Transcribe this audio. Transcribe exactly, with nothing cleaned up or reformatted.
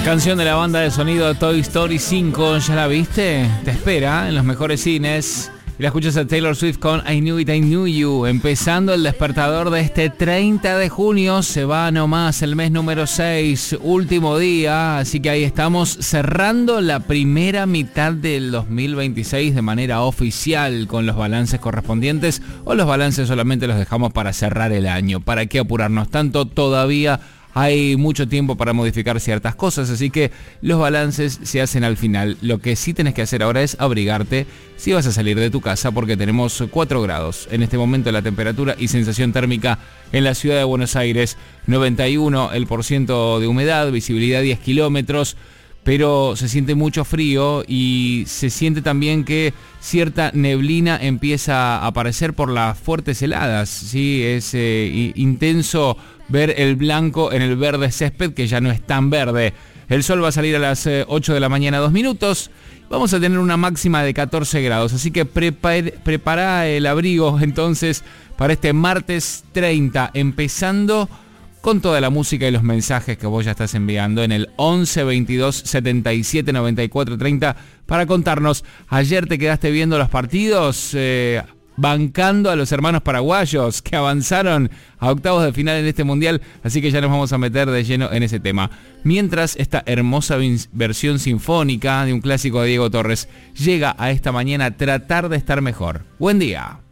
Canción de la banda de sonido Toy Story cinco, ¿ya la viste? Te espera en los mejores cines. Y la escuchas a Taylor Swift con I Knew It, I Knew You. Empezando el despertador de este treinta de junio. Se va nomás el mes número seis, último día. Así que ahí estamos cerrando la primera mitad del dos mil veintiséis de manera oficial con los balances correspondientes. O los balances solamente los dejamos para cerrar el año. ¿Para qué apurarnos tanto? Todavía hay mucho tiempo para modificar ciertas cosas, así que los balances se hacen al final. Lo que sí tenés que hacer ahora es abrigarte si vas a salir de tu casa, porque tenemos cuatro grados en este momento la temperatura y sensación térmica en la ciudad de Buenos Aires, noventa y uno el por ciento de humedad, visibilidad diez kilómetros, pero se siente mucho frío y se siente también que cierta neblina empieza a aparecer por las fuertes heladas, ¿sí? Es eh, intenso ver el blanco en el verde césped, que ya no es tan verde. El sol va a salir a las eh, ocho de la mañana, dos minutos. Vamos a tener una máxima de catorce grados, así que prepara, prepara el abrigo entonces para este martes treinta, empezando con toda la música y los mensajes que vos ya estás enviando en el once veintidós setenta y siete noventa y cuatro treinta para contarnos. Ayer te quedaste viendo los partidos, eh, bancando a los hermanos paraguayos que avanzaron a octavos de final en este mundial, así que ya nos vamos a meter de lleno en ese tema. Mientras esta hermosa versión sinfónica de un clásico de Diego Torres llega a esta mañana, Tratar de estar mejor. Buen día.